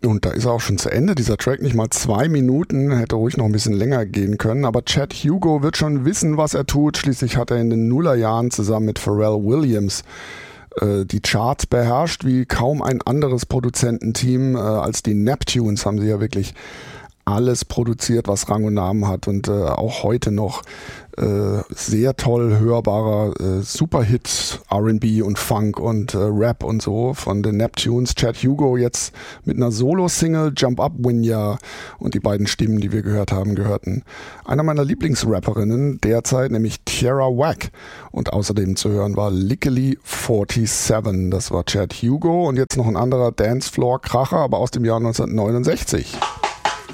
Und da ist er auch schon zu Ende, dieser Track, nicht mal 2 Minuten, hätte ruhig noch ein bisschen länger gehen können, aber Chad Hugo wird schon wissen, was er tut. Schließlich hat er in den Nullerjahren zusammen mit Pharrell Williams die Charts beherrscht wie kaum ein anderes Produzententeam. Als die Neptunes haben sie ja wirklich alles produziert, was Rang und Namen hat, und auch heute noch sehr toll hörbarer Superhit R&B und Funk und Rap und so von den Neptunes. Chad Hugo jetzt mit einer Solo-Single, Jump Up Winya, und die beiden Stimmen, die wir gehört haben, gehörten einer meiner Lieblingsrapperinnen derzeit, nämlich Tierra Whack, und außerdem zu hören war Lickily 47, das war Chad Hugo, und jetzt noch ein anderer Dancefloor-Kracher, aber aus dem Jahr 1969.